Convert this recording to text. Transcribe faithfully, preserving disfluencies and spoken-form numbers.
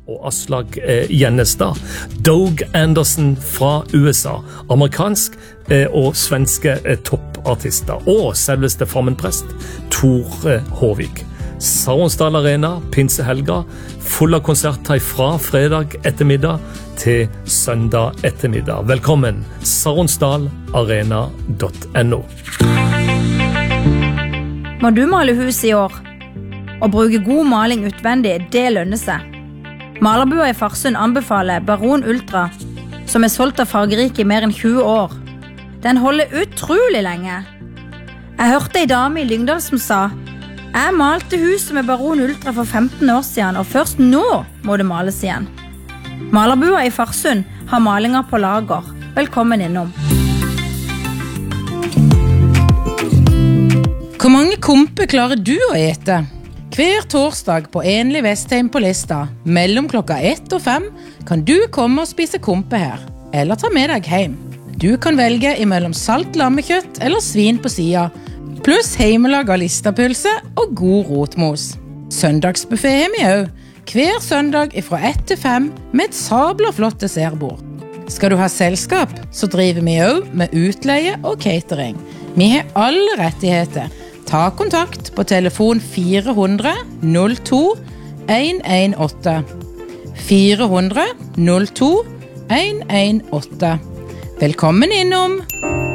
og Aslak eh, Gjennestad, Doug Anderson fra U S A, amerikansk eh, og svenske eh, toppartister, og selveste framenprest Tor eh, Håvik. Saronsdal Arena, pinsehelga, full av konserter fra fredag ettermiddag til søndag ettermiddag. Velkommen, saronsdalarena punktum no. Må du male hus i år? Å bruke god maling utvendig, det lønner seg. Malerbua i Farsund anbefaler Baron Ultra, som er solgt av Fargerike i mer enn tjue år. Den holder utrolig lenge. Jeg hørte en dame i Lyngdal som sa: «Jeg malte huset med Baron Ultra for femten år siden, og først nå må det males igjen.» Malerbua i Farsund har malinger på lager. Velkommen innom. Hvor mange kompe klarer du å ete? Hver torsdag på Enlig Vestheim på Lista, mellom klokka ett og fem, kan du komme og spise kompe her, eller ta med deg hjem. Du kan velge imellom salt lammekjøtt eller svin på sida, pluss heimelag av listapølse og god rotmos. Søndagsbuffet har vi også, hver søndag fra ett til fem med et sabla flott dessertbord. Skal du ha selskap, så driver vi også med utleie og catering. Vi har alle rettigheter. Ta kontakt på telefon fire hundre null to en en åtte. fire hundre null to en en åtte. Velkommen innom!